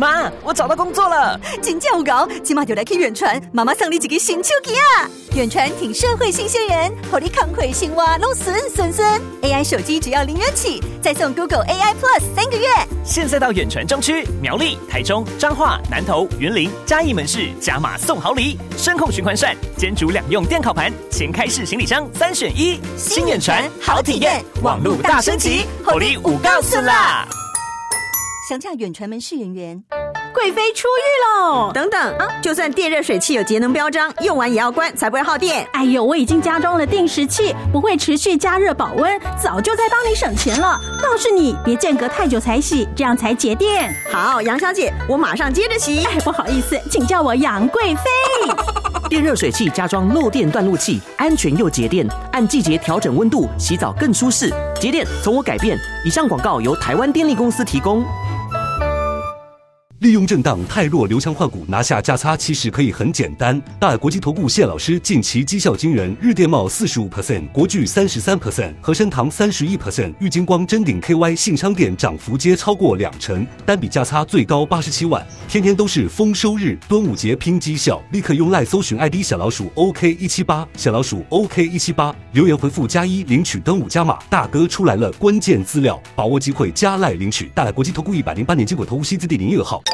妈，我找到工作了！ 真正有搞，今晚就来去远传，妈妈送你一个新手机啊！远传挺社会新鲜人，和你康回新蛙弄孙 AI 手机只要0元起，再送 Google AI Plus 3个月。 现在到远传中区、苗栗、台中、彰化、南投、云林、嘉义门市加码送好礼，声控循环扇、煎煮两用电烤盘、前开式行李箱3选1。新远传好体验，网路大升级，火力5告诉啦！ 详洽远传门市人员。 贵妃出狱喽！等等啊，就算电热水器有节能标章，用完也要关，才不会耗电。 哎呦，我已经加装了定时器，不会持续加热保温，早就在帮你省钱了。倒是你别间隔太久才洗，这样才节电。 好，杨小姐，我马上接着洗。 不好意思，请叫我杨贵妃。 电热水器加装漏电断路器，安全又节电，按季节调整温度，洗澡更舒适。节电从我改变。以上广告由台湾电力公司提供。 利用震荡太弱留强换股拿下价差，其实可以很简单。大尔国际投顾谢老师近期绩效惊人，日电茂 45%， 国巨 33%， 和生堂 31%， 玉金光、臻鼎 KY 信商店涨幅皆超过2成，单笔价差最高87万。天天都是丰收日，端午节拼绩效，立刻用赖搜寻 ID 小老鼠 OK178， 小老鼠 OK178， 留言回复+1领取端午加码。大哥出来了，关键资料，把握机会加赖领取。大尔国际投顾108年金管投顾新字第012号。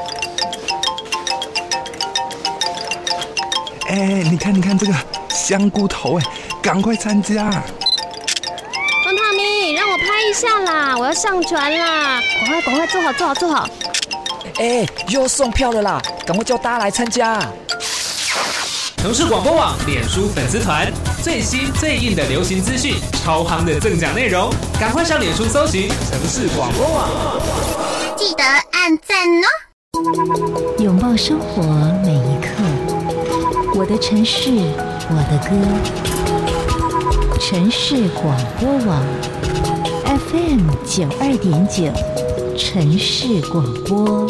你看这个香菇头，赶快参加！ 方大明，让我拍一下啦，我要上传啦！赶快，坐好！ 又送票了啦，赶快叫大家来参加！ 城市广播网脸书粉丝团，最新最硬的流行资讯，超夯的赠奖内容，赶快上脸书搜寻城市广播网， 记得按赞哦！ 拥抱生活每一刻。我的城市，我的歌。城市广播网 FM 92.9，城市广播。